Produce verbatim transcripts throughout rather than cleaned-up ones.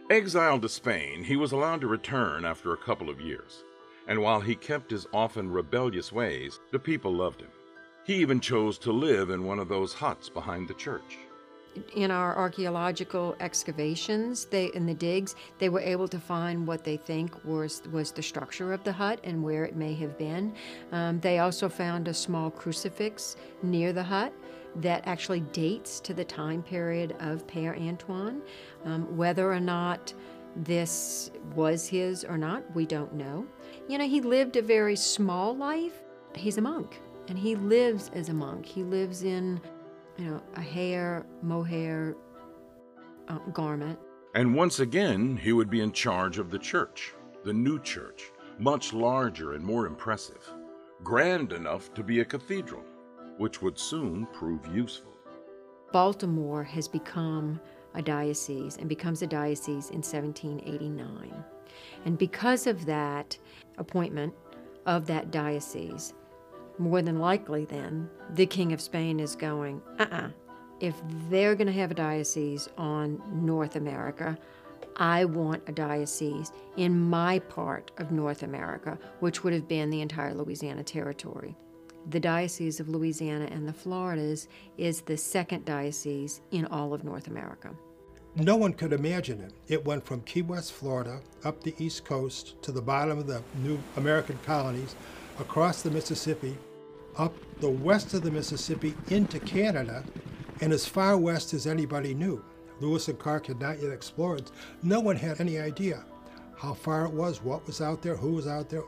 Exiled to Spain, he was allowed to return after a couple of years, and while he kept his often rebellious ways, the people loved him. He even chose to live in one of those huts behind the church. In our archaeological excavations, they in the digs, they were able to find what they think was was the structure of the hut and where it may have been. Um, they also found a small crucifix near the hut that actually dates to the time period of Père Antoine. Um, whether or not this was his or not, we don't know. You know, he lived a very small life. He's a monk, and he lives as a monk. He lives in you know, a hair, mohair uh, garment. And once again, he would be in charge of the church, the new church, much larger and more impressive, grand enough to be a cathedral, which would soon prove useful. Baltimore has become a diocese and becomes a diocese in seventeen eighty-nine. And because of that appointment of that diocese, more than likely then, the King of Spain is going, uh-uh, if they're going to have a diocese on North America, I want a diocese in my part of North America, which would have been the entire Louisiana Territory. The Diocese of Louisiana and the Floridas is the second diocese in all of North America. No one could imagine it. It went from Key West, Florida, up the East Coast to the bottom of the new American colonies, across the Mississippi, up the west of the Mississippi into Canada, and as far west as anybody knew. Lewis and Clark had not yet explored. No one had any idea how far it was, what was out there, who was out there.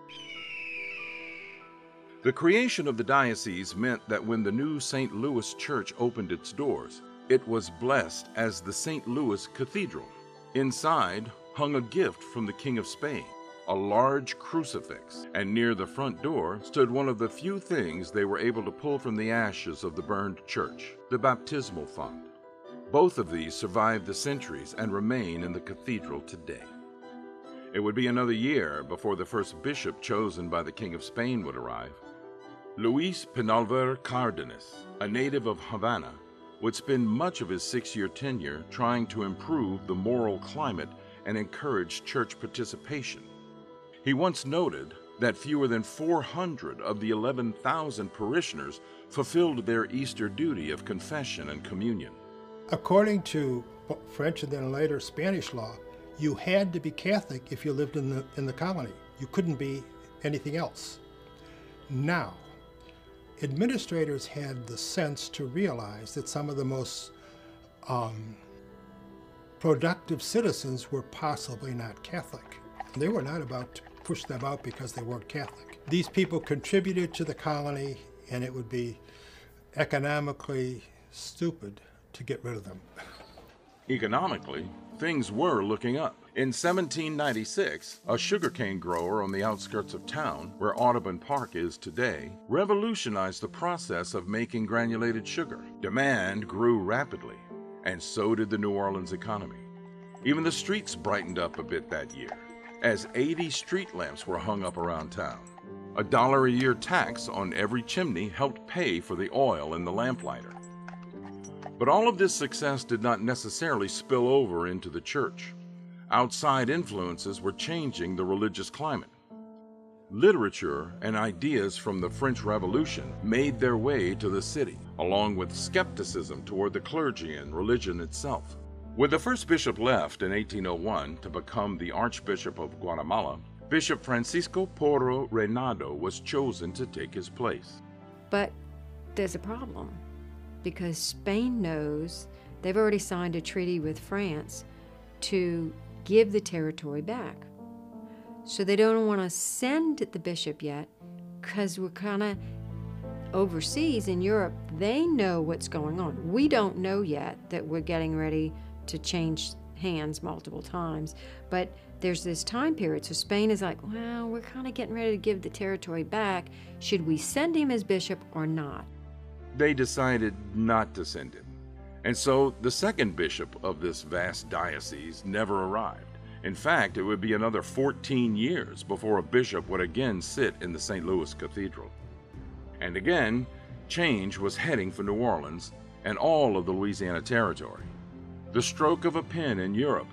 The creation of the diocese meant that when the new Saint Louis Church opened its doors, it was blessed as the Saint Louis Cathedral. Inside hung a gift from the King of Spain, a large crucifix, and near the front door stood one of the few things they were able to pull from the ashes of the burned church, the baptismal font. Both of these survived the centuries and remain in the cathedral today. It would be another year before the first bishop chosen by the King of Spain would arrive. Luis Penalver Cardenas, a native of Havana, would spend much of his six-year tenure trying to improve the moral climate and encourage church participation. He once noted that fewer than four hundred of the eleven thousand parishioners fulfilled their Easter duty of confession and communion. According to French and then later Spanish law, you had to be Catholic if you lived in the, in the colony. You couldn't be anything else. Now, administrators had the sense to realize that some of the most um, productive citizens were possibly not Catholic. They were not about to push them out because they weren't Catholic. These people contributed to the colony, and it would be economically stupid to get rid of them. Economically, things were looking up. In seventeen ninety-six, a sugarcane grower on the outskirts of town, where Audubon Park is today, revolutionized the process of making granulated sugar. Demand grew rapidly, and so did the New Orleans economy. Even the streets brightened up a bit that year, as eighty street lamps were hung up around town. A dollar a year tax on every chimney helped pay for the oil in the lamplighter. But all of this success did not necessarily spill over into the church. Outside influences were changing the religious climate. Literature and ideas from the French Revolution made their way to the city, along with skepticism toward the clergy and religion itself. When the first bishop left in eighteen oh one to become the Archbishop of Guatemala, Bishop Francisco Porro Reynado was chosen to take his place. But there's a problem, because Spain knows they've already signed a treaty with France to give the territory back. So they don't want to send the bishop yet, because we're kind of overseas in Europe. They know what's going on. We don't know yet that we're getting ready to change hands multiple times, but there's this time period. So Spain is like, well, we're kind of getting ready to give the territory back. Should we send him as bishop or not? They decided not to send him. And so the second bishop of this vast diocese never arrived. In fact, it would be another fourteen years before a bishop would again sit in the Saint Louis Cathedral. And again, change was heading for New Orleans and all of the Louisiana Territory. The stroke of a pen in Europe